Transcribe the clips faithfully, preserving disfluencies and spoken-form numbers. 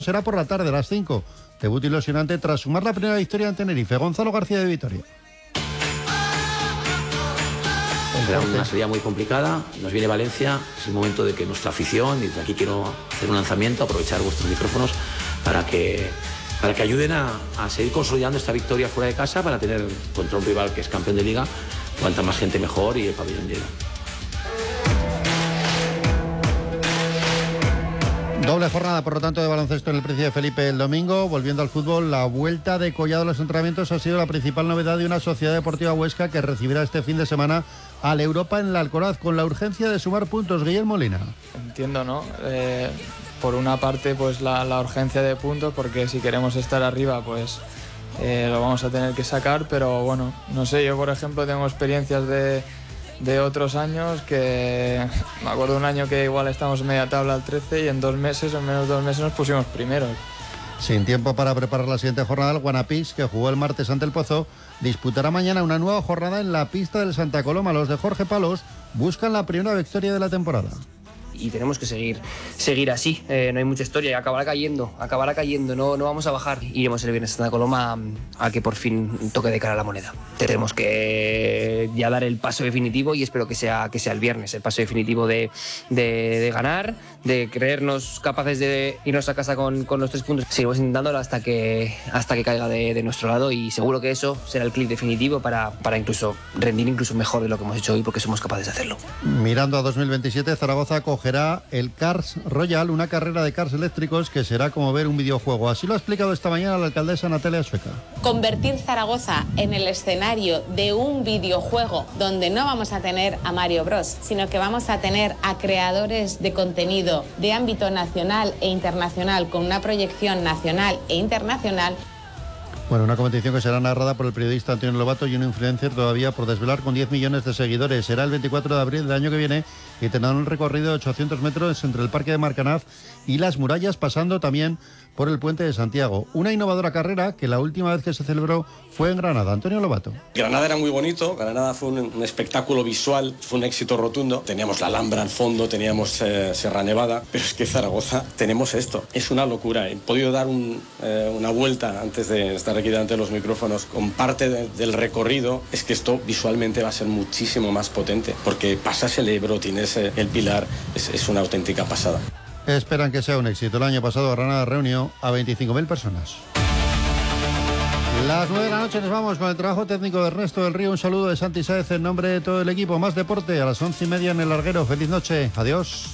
será por la tarde a las cinco. Debut ilusionante tras sumar la primera victoria en Tenerife. Gonzalo García de Vitoria. Será una salida muy complicada, nos viene Valencia, es el momento de que nuestra afición, y desde aquí quiero hacer un lanzamiento, aprovechar vuestros micrófonos para que, para que ayuden a, a seguir consolidando esta victoria fuera de casa, para tener contra un rival que es campeón de liga, cuanta más gente mejor y el pabellón lleno. Doble jornada, por lo tanto, de baloncesto en el Príncipe Felipe el domingo. Volviendo al fútbol, la vuelta de Collado a los entrenamientos ha sido la principal novedad de una Sociedad Deportiva Huesca que recibirá este fin de semana al Europa en la Alcoraz, con la urgencia de sumar puntos. Guillermo Molina. Entiendo, ¿no? Eh, por una parte, pues la, la urgencia de puntos, porque si queremos estar arriba, pues eh, lo vamos a tener que sacar, pero bueno, no sé, yo por ejemplo tengo experiencias de... de otros años que me acuerdo un año que igual estamos media tabla al trece y en dos meses, en menos de dos meses nos pusimos primeros. Sin tiempo para preparar la siguiente jornada, el Guanapix, que jugó el martes ante el Pozo, disputará mañana una nueva jornada en la pista del Santa Coloma. Los de Jorge Palos buscan la primera victoria de la temporada. Y tenemos que seguir seguir así, eh, no hay mucha historia, acabará cayendo, acabará cayendo, no, no vamos a bajar. Iremos el viernes a Santa Coloma a, a que por fin toque de cara a la moneda. Tenemos que ya dar el paso definitivo y espero que sea, que sea el viernes, el paso definitivo de, de, de ganar, de creernos capaces de irnos a casa con, con los tres puntos. Seguimos intentándolo hasta que, hasta que caiga de, de nuestro lado y seguro que eso será el clic definitivo para, para incluso rendir incluso mejor de lo que hemos hecho hoy, porque somos capaces de hacerlo. Mirando a dos mil veintisiete, Zaragoza coge el Cars Royal, una carrera de cars eléctricos que será como ver un videojuego. Así lo ha explicado esta mañana la alcaldesa Natalia Sueca. Convertir Zaragoza en el escenario de un videojuego donde no vamos a tener a Mario Bros, sino que vamos a tener a creadores de contenido de ámbito nacional e internacional con una proyección nacional e internacional. Bueno, una competición que será narrada por el periodista Antonio Lobato y un influencer todavía por desvelar con diez millones de seguidores. Será el veinticuatro de abril del año que viene y tendrá un recorrido de ochocientos metros entre el Parque de Marcanaz y las murallas, pasando también por el Puente de Santiago. Una innovadora carrera que la última vez que se celebró fue en Granada. Antonio Lobato. Granada era muy bonito, Granada fue un, un espectáculo visual, fue un éxito rotundo. Teníamos la Alhambra al fondo, teníamos eh, Sierra Nevada, pero es que Zaragoza tenemos esto. Es una locura. He podido dar un, eh, una vuelta antes de estar aquí delante de los micrófonos con parte de, del recorrido. Es que esto visualmente va a ser muchísimo más potente, porque pasas el Ebro, tienes eh, el Pilar, es, es una auténtica pasada. Esperan que sea un éxito. El año pasado Granada reunió a veinticinco mil personas. Las nueve de la noche nos vamos con el trabajo técnico de Ernesto del Río. Un saludo de Santi Sáez en nombre de todo el equipo. Más deporte a las once y media en el Larguero. Feliz noche. Adiós.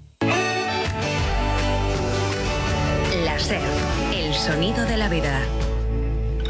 La SER, el sonido de la vida.